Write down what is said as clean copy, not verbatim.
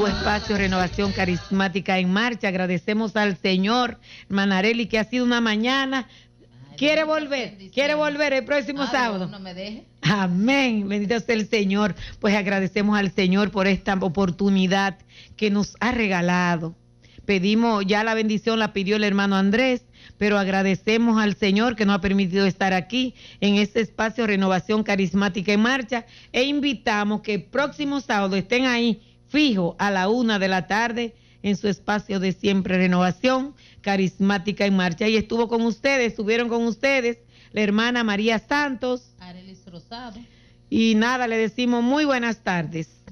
tu espacio Renovación Carismática en Marcha. Agradecemos al Señor, Manarelli, que ha sido una mañana. Quiere volver el próximo sábado. No me deje. Amén, bendito sea el Señor. Pues agradecemos al Señor por esta oportunidad que nos ha regalado. Pedimos, ya la bendición la pidió el hermano Andrés, pero agradecemos al Señor que nos ha permitido estar aquí en este espacio Renovación Carismática en Marcha, e invitamos que el próximo sábado estén ahí fijo a la 1 de la tarde en su espacio de siempre Renovación Carismática en Marcha. Y estuvieron con ustedes la hermana María Santos. Arelis Rosado. Y nada, le decimos muy buenas tardes.